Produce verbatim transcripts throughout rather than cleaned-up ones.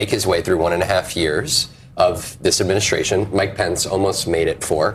make his way through one and a half years of this administration. Mike Pence almost made it four.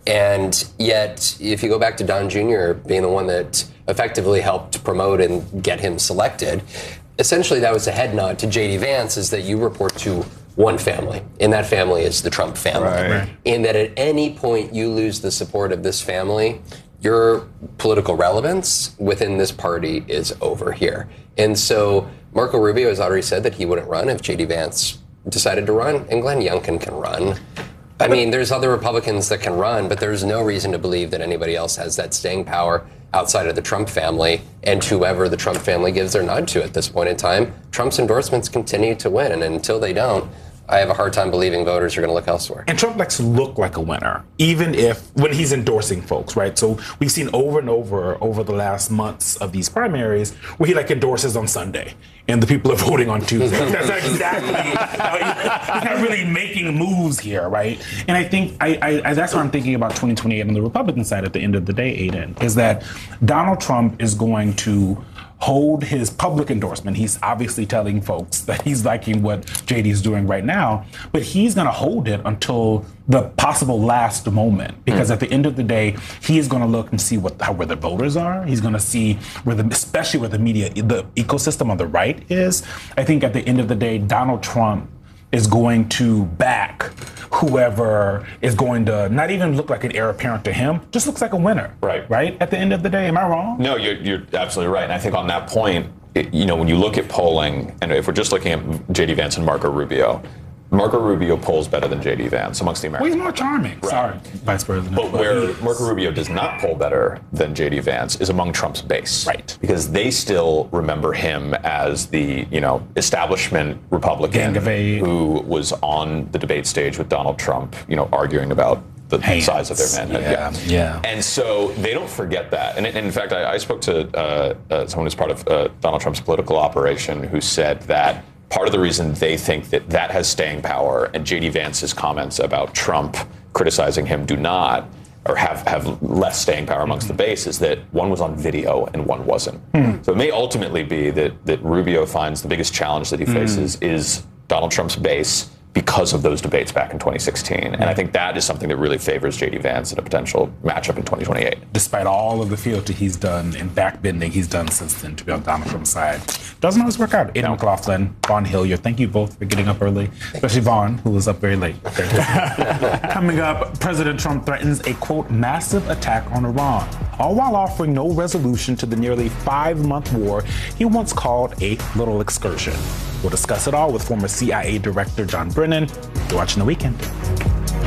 And yet, if you go back to Don Junior being the one that effectively helped promote and get him selected, essentially that was a head nod to J D Vance, is that you report to one family, and that family is the Trump family. Right. And that at any point you lose the support of this family, your political relevance within this party is over here. And so Marco Rubio has already said that he wouldn't run if J D Vance decided to run, and Glenn Youngkin can run. I mean, there's other Republicans that can run, but there's no reason to believe that anybody else has that staying power outside of the Trump family, and whoever the Trump family gives their nod to at this point in time. Trump's endorsements continue to win, and until they don't, I have a hard time believing voters are going to look elsewhere. And Trump likes to look like a winner, even if, when he's endorsing folks, right? So we've seen over and over, over the last months of these primaries, where he like endorses on Sunday, and the people are voting on Tuesday. That's not exactly, he's not really making moves here, right? And I think, I, I, that's what I'm thinking about twenty twenty-eight on the Republican side at the end of the day, Aiden, is that Donald Trump is going to hold his public endorsement. He's obviously telling folks that he's liking what J D is doing right now, but he's going to hold it until the possible last moment, because mm. at the end of the day, he is going to look and see what how, where the voters are. He's going to see where the, especially where the media, the ecosystem on the right is. I think at the end of the day, Donald Trump is going to back whoever is going to not even look like an heir apparent to him, just looks like a winner. Right. Right? At the end of the day, am I wrong? No, you're, you're absolutely right. And I think on that point, it, you know, when you look at polling, and if we're just looking at J D Vance and Marco Rubio, Marco Rubio polls better than J D Vance amongst the Americans. Well, he's more charming. Right. Sorry, Vice President. But where Marco Rubio does not poll better than J D Vance is among Trump's base. Right. Because they still remember him as the, you know, establishment Republican who was on the debate stage with Donald Trump, you know, arguing about the Hands. size of their manhood. Yeah, yeah. And so they don't forget that. And, and in fact, I, I spoke to uh, uh, someone who's part of uh, Donald Trump's political operation who said that part of the reason they think that that has staying power, and J D Vance's comments about Trump criticizing him do not, or have, have less staying power amongst mm-hmm. the base, is that one was on video and one wasn't. Mm-hmm. So it may ultimately be that, that Rubio finds the biggest challenge that he mm-hmm. faces is Donald Trump's base, because of those debates back in twenty sixteen. And I think that is something that really favors J D Vance in a potential matchup in twenty twenty-eight. Despite all of the fealty he's done and backbending he's done since then to be on Donald Trump's side. Doesn't always work out. Aiden no. McLaughlin, Vaughn Hillier, thank you both for getting up early, especially Vaughn, who was up very late. Coming up, President Trump threatens a, quote, massive attack on Iran, all while offering no resolution to the nearly five-month war he once called a little excursion. We'll discuss it all with former C I A Director John Brennan. You're watching The Weekend.